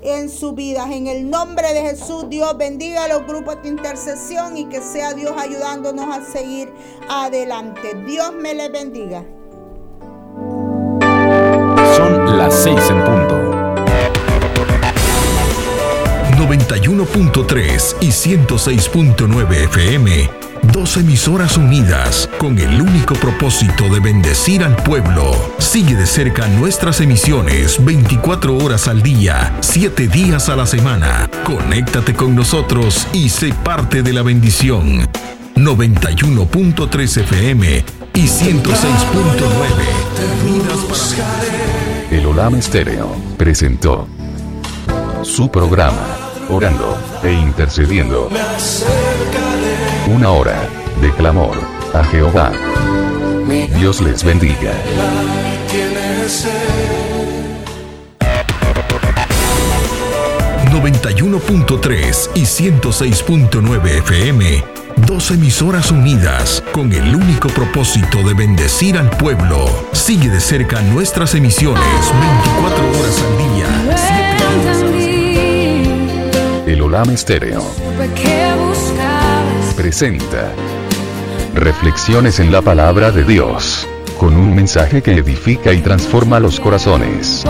en sus vidas. En el nombre de Jesús, Dios bendiga a los grupos de intercesión y que sea Dios ayudándonos a seguir adelante. Dios me les bendiga. Son las 6 en punto. 91.3 y 106.9 FM, dos emisoras unidas con el único propósito de bendecir al pueblo. Sigue de cerca nuestras emisiones 24 horas al día, 7 días a la semana. Conéctate con nosotros y sé parte de la bendición. 91.3 FM y 106.9. El Olam Estéreo presentó su programa Orando e Intercediendo. Una hora de clamor a Jehová. Dios les bendiga. 91.3 y 106.9 FM, dos emisoras unidas con el único propósito de bendecir al pueblo. Sigue de cerca nuestras emisiones 24 horas al día, 7 días a la semana. El Olam Estéreo presenta Reflexiones en la Palabra de Dios, con un mensaje que edifica y transforma los corazones.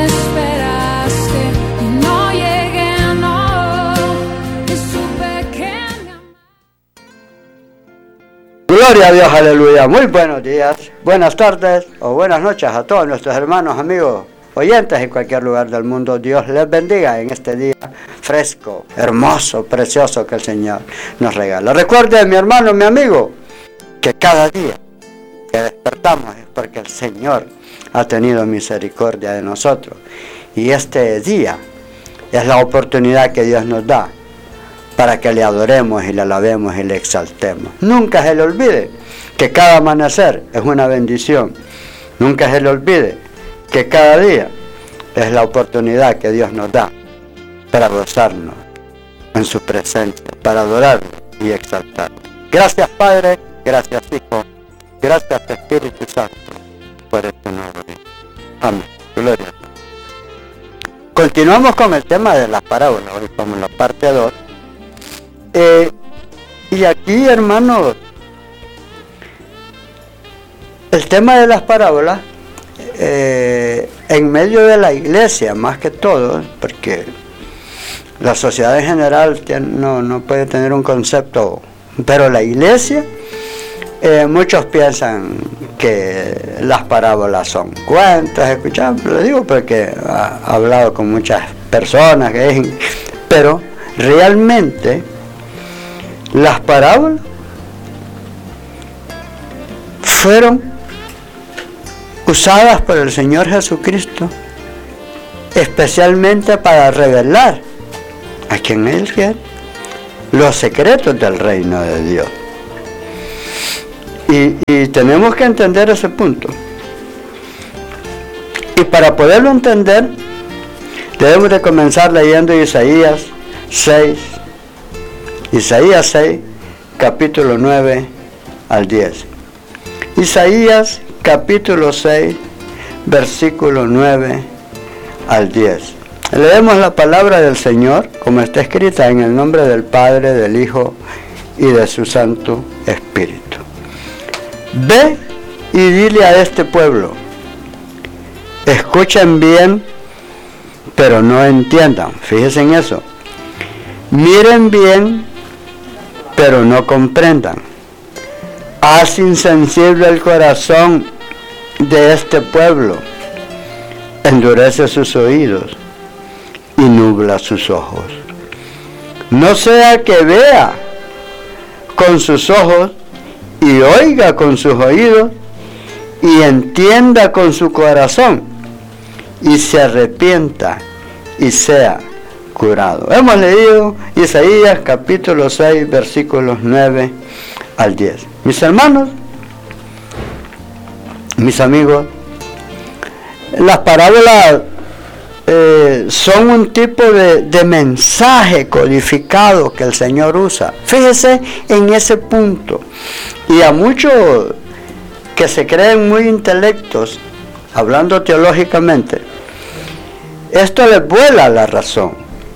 Gloria a Dios, aleluya. Muy buenos días, buenas tardes o buenas noches a todos nuestros hermanos, amigos, oyentes en cualquier lugar del mundo. Dios les bendiga en este día fresco, hermoso, precioso que el Señor nos regala. Recuerde, mi hermano, mi amigo, que cada día que despertamos es porque el Señor ha tenido misericordia de nosotros. Y este día es la oportunidad que Dios nos da para que le adoremos y le alabemos y le exaltemos. Nunca se le olvide que cada amanecer es una bendición. Nunca se le olvide que cada día es la oportunidad que Dios nos da para gozarnos en su presencia, para adorarlo y exaltarlo. Gracias, Padre, gracias, Hijo, gracias, Espíritu Santo, por este nuevo día. Amén. Gloria a Dios. Continuamos con el tema de las parábolas. Hoy vamos en la parte 2. Y aquí, hermanos, el tema de las parábolas, en medio de la iglesia, más que todo, porque la sociedad en general no puede tener un concepto, pero la iglesia, muchos piensan que las parábolas son cuentos, lo digo porque he hablado con muchas personas, pero realmente las parábolas fueron usadas por el Señor Jesucristo especialmente para revelar a quien Él quiere los secretos del reino de Dios. Y tenemos que entender ese punto. Y para poderlo entender, debemos de comenzar leyendo Isaías 6, capítulo 9 al 10. Isaías, capítulo 6, versículo 9 al 10. Leemos la palabra del Señor, como está escrita, en el nombre del Padre, del Hijo y de su Santo Espíritu. Ve y dile a este pueblo, escuchen bien, pero no entiendan. Fíjense en eso. Miren bien, pero no comprendan. Haz insensible el corazón de este pueblo, endurece sus oídos y nubla sus ojos. No sea que vea con sus ojos y oiga con sus oídos y entienda con su corazón y se arrepienta y sea curado. Hemos leído Isaías capítulo 6 versículos 9 al 10. Mis hermanos, mis amigos, las parábolas son un tipo de mensaje codificado que el Señor usa. Fíjese en ese punto. Y a muchos que se creen muy intelectos, hablando teológicamente, esto les vuela la razón.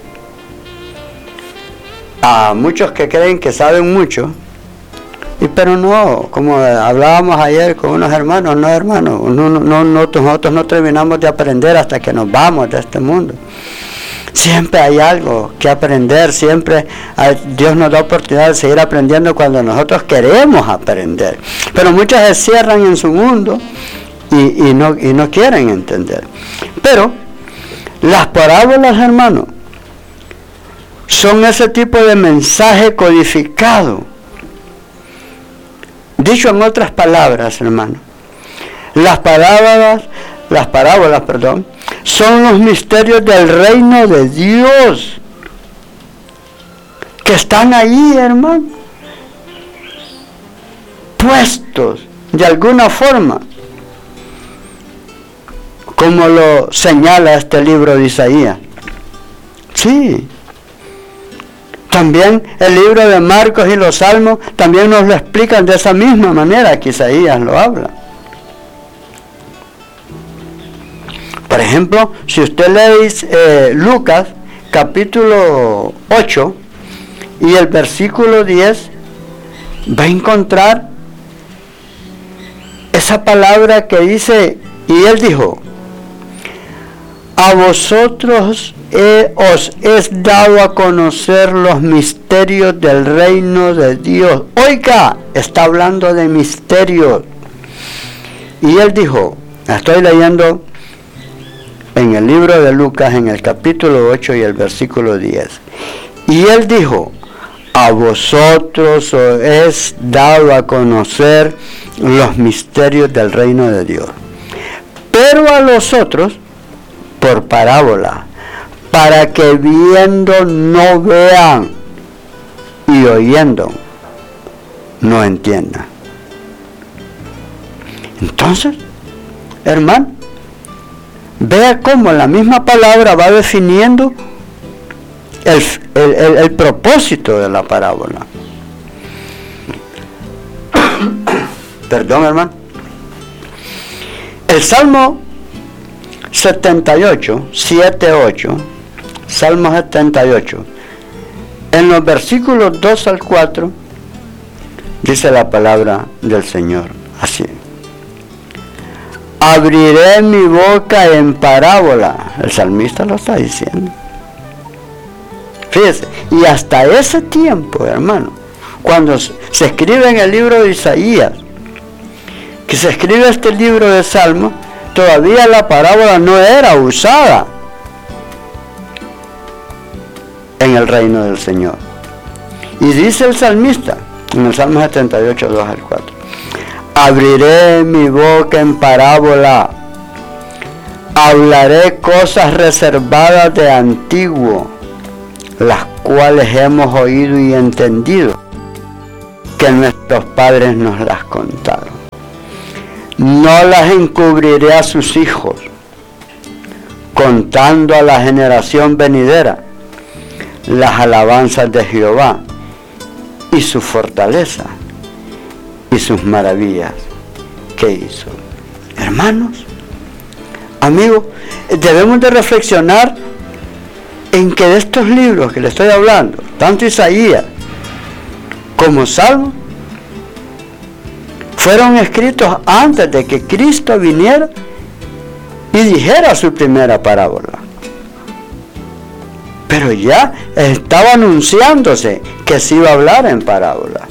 A muchos que creen que saben mucho, pero no, como hablábamos ayer con unos hermanos, nosotros no terminamos de aprender hasta que nos vamos de este mundo. Siempre hay algo que aprender, siempre Dios nos da oportunidad de seguir aprendiendo cuando nosotros queremos aprender. Pero muchos se cierran en su mundo y no quieren entender. Pero las parábolas, hermanos, son ese tipo de mensaje codificado. Dicho en otras palabras, hermano, las parábolas, son los misterios del reino de Dios que están ahí, hermano, puestos de alguna forma, como lo señala este libro de Isaías. Sí. También el libro de Marcos y los Salmos también nos lo explican de esa misma manera que Isaías lo habla. Por ejemplo, si usted lee Lucas capítulo 8 y el versículo 10, va a encontrar esa palabra que dice, y él dijo, a vosotros os es dado a conocer los misterios del reino de Dios. Oiga, está hablando de misterios. Y él dijo, estoy leyendo en el libro de Lucas, en el capítulo 8 y el versículo 10. Y él dijo, a vosotros os es dado a conocer los misterios del reino de Dios. Pero a los otros, por parábola, para que viendo no vean y oyendo no entiendan. Entonces, hermano, vea cómo la misma palabra va definiendo el propósito de la parábola. Perdón, hermano. El Salmo 78, 7-8, Salmo 78, en los versículos 2 al 4, dice la palabra del Señor así: abriré mi boca en parábola. El salmista lo está diciendo. Fíjese, y hasta ese tiempo, hermano, cuando se escribe en el libro de Isaías, que se escribe este libro de Salmos, todavía la parábola no era usada en el reino del Señor. Y dice el salmista, en el Salmo 78, 2 al 4, abriré mi boca en parábola, hablaré cosas reservadas de antiguo, las cuales hemos oído y entendido, que nuestros padres nos las contaron. No las encubriré a sus hijos, contando a la generación venidera las alabanzas de Jehová y su fortaleza y sus maravillas que hizo. Hermanos, amigos, debemos de reflexionar en que de estos libros que le estoy hablando, tanto Isaías como Salmos, fueron escritos antes de que Cristo viniera y dijera su primera parábola. Pero ya estaba anunciándose que se iba a hablar en parábola.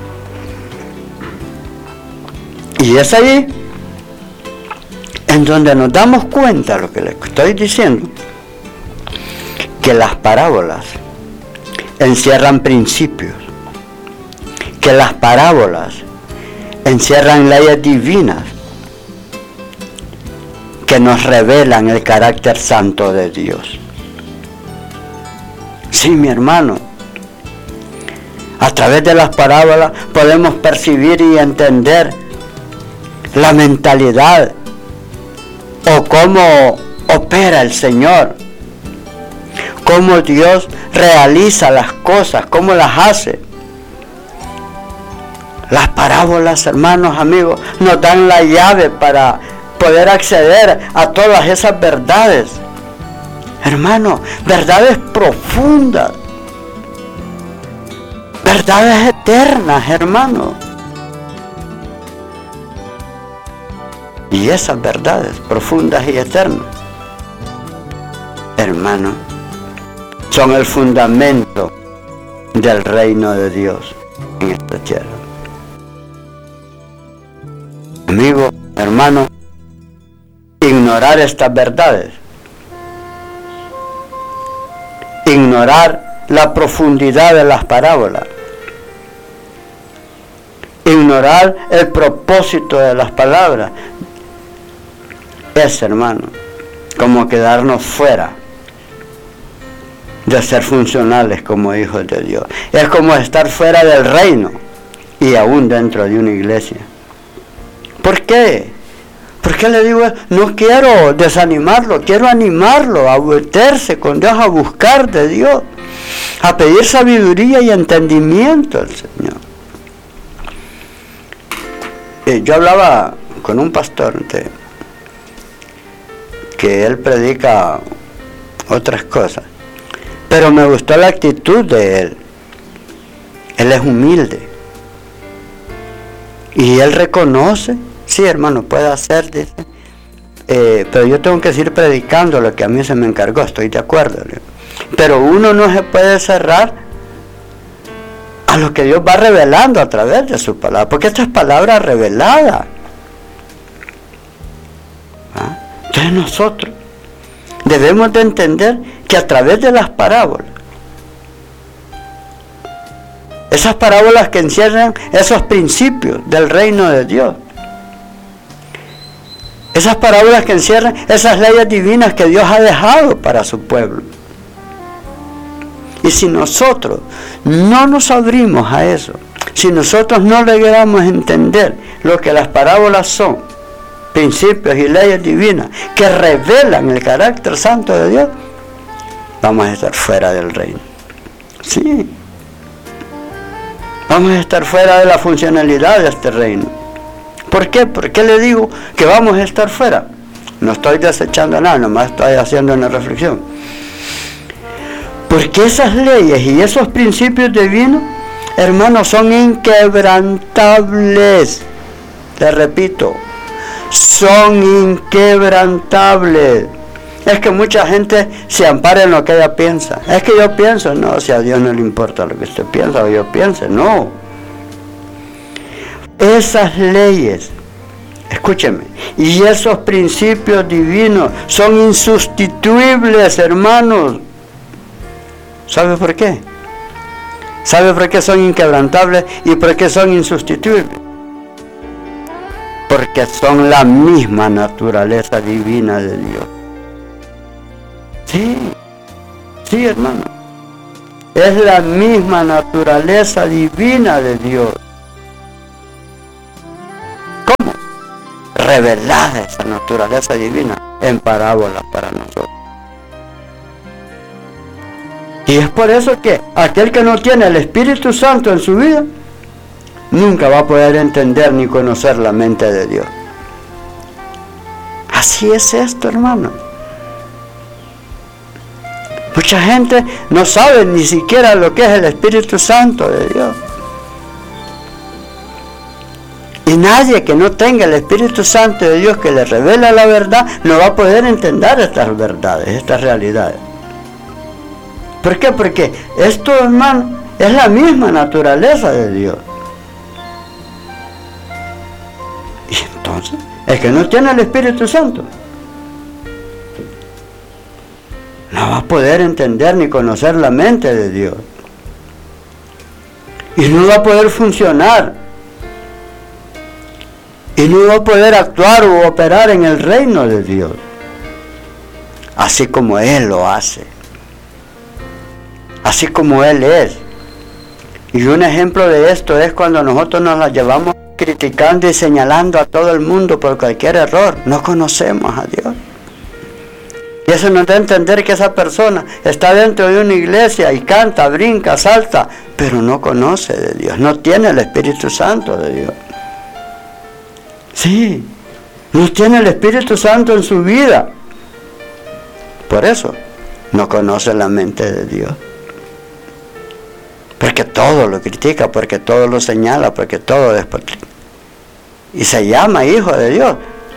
Y es ahí en donde nos damos cuenta de lo que les estoy diciendo, que las parábolas encierran principios, que las parábolas encierran leyes divinas que nos revelan el carácter santo de Dios. Sí, mi hermano, a través de las parábolas podemos percibir y entender la mentalidad o cómo opera el Señor, cómo Dios realiza las cosas, cómo las hace. Las parábolas, hermanos, amigos, nos dan la llave para poder acceder a todas esas verdades Hermano, verdades profundas, verdades eternas, hermano. Y esas verdades profundas y eternas, hermano, son el fundamento del reino de Dios en esta tierra. Amigo, hermano, ignorar estas verdades, ignorar la profundidad de las parábolas, ignorar el propósito de las palabras, es, hermano, como quedarnos fuera de ser funcionales como hijos de Dios. Es como estar fuera del reino y aún dentro de una iglesia. ¿Por qué? ¿Por qué le digo? No quiero desanimarlo, quiero animarlo a meterse con Dios, a buscar de Dios, a pedir sabiduría y entendimiento al Señor. Yo hablaba con un pastor que él predica otras cosas, pero me gustó la actitud de él. Él es humilde y él reconoce, sí, hermano, puede hacer, dice, pero yo tengo que seguir predicando lo que a mí se me encargó, estoy de acuerdo, pero uno no se puede cerrar a lo que Dios va revelando a través de su palabra, porque esta es palabra revelada. Entonces nosotros debemos de entender que a través de las parábolas, esas parábolas que encierran esos principios del reino de Dios, esas parábolas que encierran esas leyes divinas que Dios ha dejado para su pueblo. Y si nosotros no nos abrimos a eso, si nosotros no logramos entender lo que las parábolas son, principios y leyes divinas que revelan el carácter santo de Dios, vamos a estar fuera del reino. Sí. Vamos a estar fuera de la funcionalidad de este reino. ¿Por qué? ¿Por qué le digo que vamos a estar fuera? No estoy desechando nada, nomás estoy haciendo una reflexión. Porque esas leyes y esos principios divinos, hermanos, son inquebrantables. Les repito, son inquebrantables. Es que mucha gente se ampara en lo que ella piensa. Es que yo pienso, no, si a Dios no le importa lo que usted piensa o yo piense, no. Esas leyes, escúcheme, y esos principios divinos son insustituibles, hermanos. ¿Sabe por qué? ¿Sabe por qué son inquebrantables y por qué son insustituibles? Porque son la misma naturaleza divina de Dios. Sí, sí, hermano. Es la misma naturaleza divina de Dios. ¿Cómo? Revelada esa naturaleza divina en parábolas para nosotros. Y es por eso que aquel que no tiene el Espíritu Santo en su vida, nunca va a poder entender ni conocer la mente de Dios. Así es esto, hermano. Mucha gente no sabe ni siquiera lo que es el Espíritu Santo de Dios. Y nadie que no tenga el Espíritu Santo de Dios que le revela la verdad, no va a poder entender estas verdades, estas realidades. ¿Por qué? Porque esto, hermano, es la misma naturaleza de Dios. Y entonces, el que no tiene el Espíritu Santo no va a poder entender ni conocer la mente de Dios. Y no va a poder funcionar. Y no va a poder actuar o operar en el reino de Dios, así como Él lo hace. Así como Él es. Y un ejemplo de esto es cuando nosotros nos la llevamos criticando y señalando a todo el mundo por cualquier error. No conocemos a Dios. Y eso nos da a entender que esa persona está dentro de una iglesia y canta, brinca, salta, pero no conoce de Dios, no tiene el Espíritu Santo de Dios. Sí, no tiene el Espíritu Santo en su vida. Por eso, no conoce la mente de Dios. Porque todo lo critica, porque todo lo señala, porque todo despotrica. Y se llama hijo de Dios.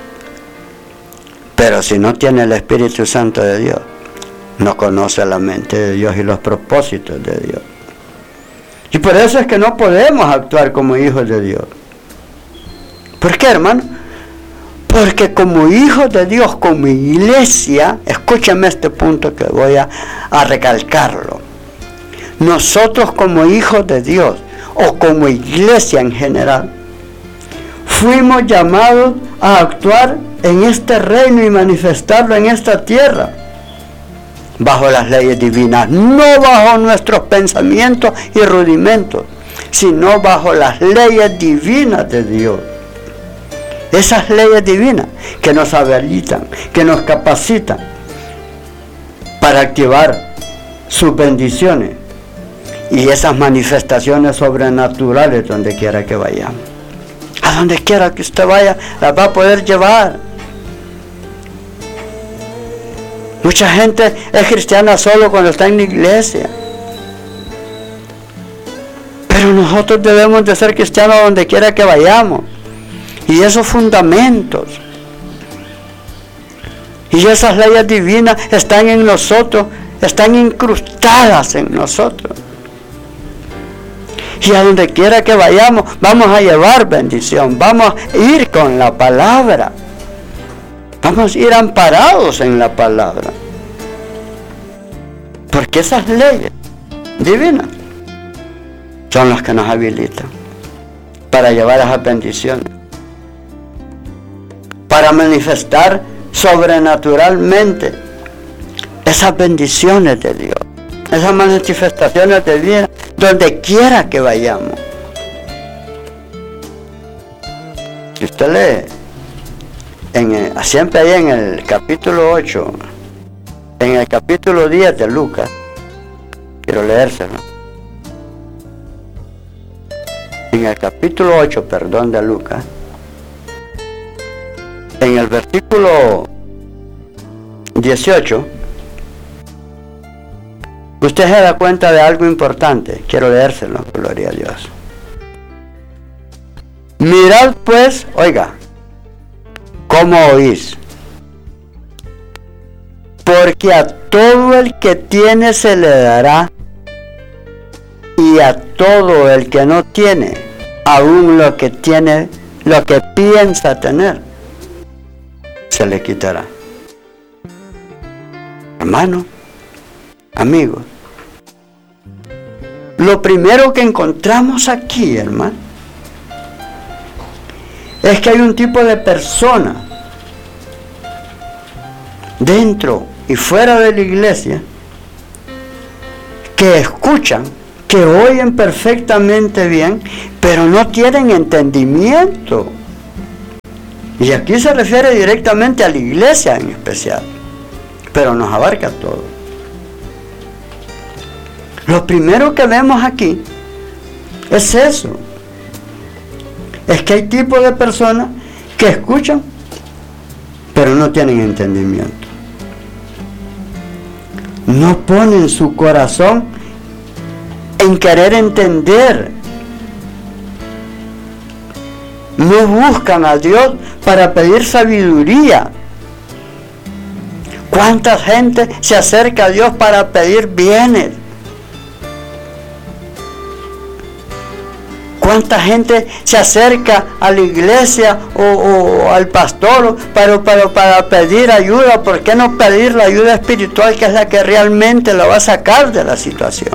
Pero si no tiene el Espíritu Santo de Dios, no conoce la mente de Dios y los propósitos de Dios. Y por eso es que no podemos actuar como hijos de Dios. ¿Por qué, hermano? Porque como hijos de Dios, como iglesia, escúchame este punto que voy a recalcarlo. Nosotros como hijos de Dios, o como iglesia en general, fuimos llamados a actuar en este reino y manifestarlo en esta tierra, bajo las leyes divinas, no bajo nuestros pensamientos y rudimentos, sino bajo las leyes divinas de Dios. Esas leyes divinas que nos habilitan, que nos capacitan para activar sus bendiciones y esas manifestaciones sobrenaturales donde quiera que vayamos. A donde quiera que usted vaya, las va a poder llevar. Mucha gente es cristiana solo cuando está en la iglesia. Pero nosotros debemos de ser cristianos donde quiera que vayamos. Y esos fundamentos y esas leyes divinas están en nosotros, están incrustadas en nosotros. Y a donde quiera que vayamos, vamos a llevar bendición, vamos a ir con la palabra. Vamos a ir amparados en la palabra. Porque esas leyes divinas son las que nos habilitan para llevar esas bendiciones, para manifestar sobrenaturalmente esas bendiciones de Dios, esas manifestaciones de vida, donde quiera que vayamos. Si usted lee, siempre ahí en el capítulo 8, en el capítulo 10 de Lucas, quiero leérselo. En el capítulo 8, de Lucas, en el versículo 18, usted se da cuenta de algo importante. Quiero leérselo, gloria a Dios. Mirad pues, oiga, ¿cómo oís? Porque a todo el que tiene se le dará, y a todo el que no tiene, aún lo que tiene, lo que piensa tener, se le quitará. Hermano, amigos, lo primero que encontramos aquí, hermano, es que hay un tipo de persona dentro y fuera de la iglesia que escuchan, que oyen perfectamente bien, pero no tienen entendimiento. Y aquí se refiere directamente a la iglesia en especial, pero nos abarca todo. Lo primero que vemos aquí es eso. Es que hay tipos de personas que escuchan, pero no tienen entendimiento. No ponen su corazón en querer entender. No buscan a Dios para pedir sabiduría. ¿Cuánta gente se acerca a Dios para pedir bienes? ¿Cuánta gente se acerca a la iglesia o al pastor para pedir ayuda? ¿Por qué no pedir la ayuda espiritual, que es la que realmente lo va a sacar de la situación?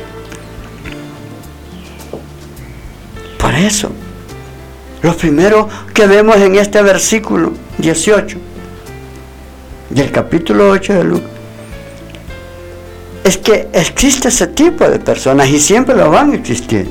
Por eso, lo primero que vemos en este versículo 18 del capítulo 8 de Lucas es que existe ese tipo de personas y siempre lo van a existir.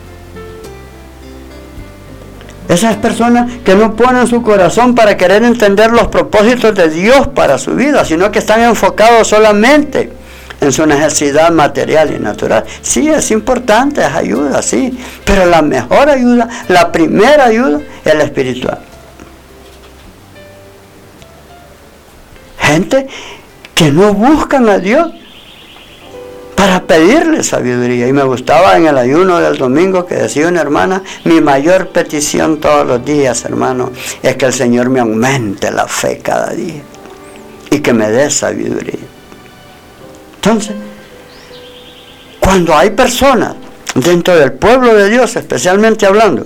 Esas personas que no ponen su corazón para querer entender los propósitos de Dios para su vida, sino que están enfocados solamente en su necesidad material y natural. Sí, es importante, es ayuda, sí, pero la mejor ayuda, la primera ayuda, es la espiritual. Gente que no buscan a Dios para pedirle sabiduría. Y me gustaba en el ayuno del domingo que decía una hermana, mi mayor petición todos los días, hermano, es que el Señor me aumente la fe cada día y que me dé sabiduría. Entonces, cuando hay personas dentro del pueblo de Dios, especialmente hablando,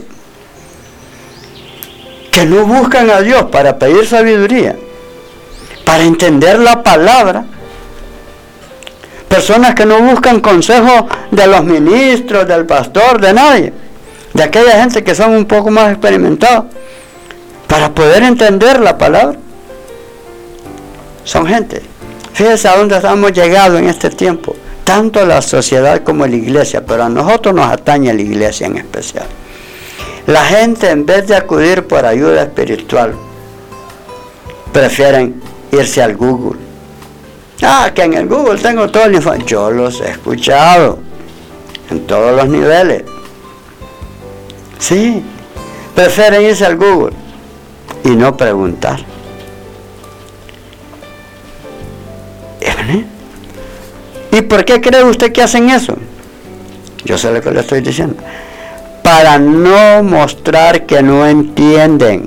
que no buscan a Dios para pedir sabiduría, para entender la palabra, personas que no buscan consejo de los ministros, del pastor, de nadie, de aquella gente que son un poco más experimentados, para poder entender la palabra, son gente. Fíjense a dónde estamos llegado en este tiempo, tanto la sociedad como la iglesia, pero a nosotros nos atañe la iglesia en especial. La gente, en vez de acudir por ayuda espiritual, prefieren irse al Google. Que en el Google tengo todo el información. Yo los he escuchado en todos los niveles. Sí, prefieren irse al Google y no preguntar. ¿Y por qué cree usted que hacen eso? Yo sé lo que le estoy diciendo. Para no mostrar que no entienden.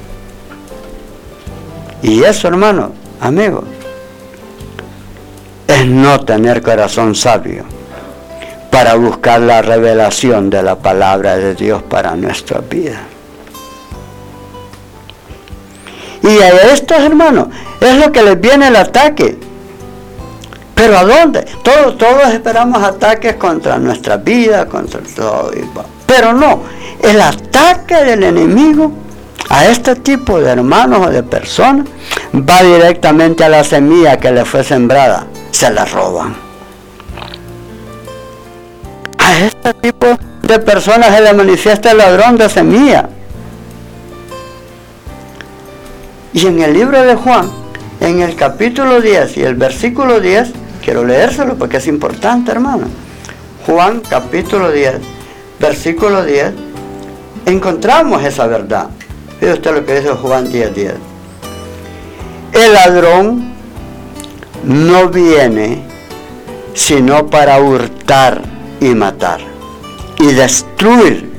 Y eso, hermano, amigo, es no tener corazón sabio para buscar la revelación de la palabra de Dios para nuestra vida. Y a estos, hermanos, es lo que les viene el ataque. ¿Pero a dónde? Todos esperamos ataques contra nuestra vida, contra todo. Pero no, el ataque del enemigo a este tipo de hermanos o de personas va directamente a la semilla que le fue sembrada. Se la roban. A este tipo de personas se le manifiesta el ladrón de semilla. Y en el libro de Juan, en el capítulo 10 y el versículo 10, quiero leérselo porque es importante, hermano. Juan capítulo 10, versículo 10, encontramos esa verdad. Fíjate usted lo que dice Juan 10:10. El ladrón no viene sino para hurtar y matar y destruir.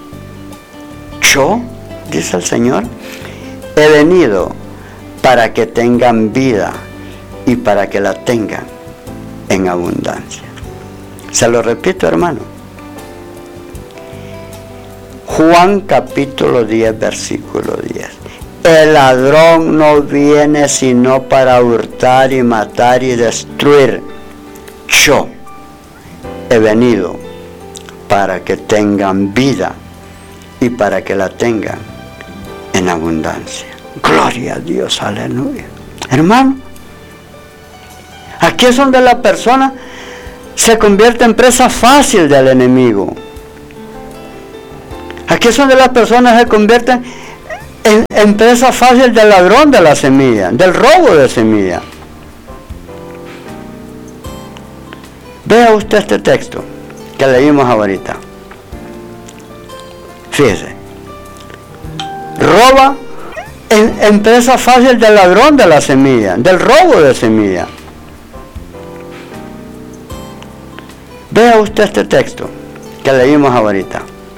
Yo, dice el Señor, he venido para que tengan vida y para que la tengan en abundancia. Se lo repito, hermano. Juan capítulo 10, versículo 10. El ladrón no viene sino para hurtar y matar y destruir. Yo he venido para que tengan vida y para que la tengan en abundancia. Gloria a Dios, aleluya. Hermano, aquí es donde la persona se convierte en presa fácil del enemigo. Aquí es donde las personas se convierten en presa fácil del ladrón de la semilla, del robo de semilla. Vea usted este texto que leímos ahorita. Fíjese. Roba en presa fácil del ladrón de la semilla, del robo de semilla. Vea usted este texto que leímos ahorita.